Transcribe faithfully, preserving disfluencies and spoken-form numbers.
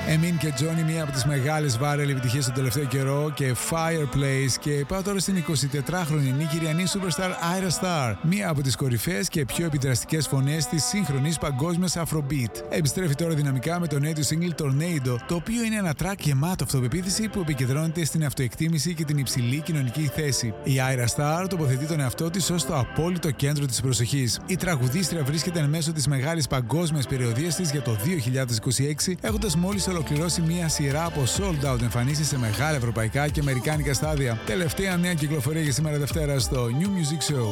Emin και Johnny, μία από τις μεγάλες viral επιτυχίες τον τελευταίο καιρό, και Fireplace. Και πάω τώρα στην εικοσιτετράχρονη νιγηριανή superstar Ayra Starr, μία από τις κορυφαίες και πιο επιδραστικές φωνές της σύγχρονης παγκόσμιας Afrobeat. Επιστρέφει τώρα δυναμικά με το νέο του single Tornado, το οποίο είναι ένα track γεμάτο αυτοπεποίθηση που επικεντρώνεται στην αυτοεκτίμηση και την υψηλή κοινωνική θέση. Η Ayra Starr τοποθετεί τον εαυτό της ως το απόλυτο κέντρο της προσοχής. Η τραγουδίστρια βρίσκεται εν μέσω της μεγάλης παγκόσμιας περιοδίας της για το δύο χιλιάδες είκοσι έξι, έχοντας μόλις ολοκληρώσει μία σειρά από sold out εμφανίσεις σε μεγάλα ευρωπαϊκά και αμερικάνικα στάδια. Τελευταία νέα κυκλοφορία για σήμερα Δευτέρα στο New Music Show.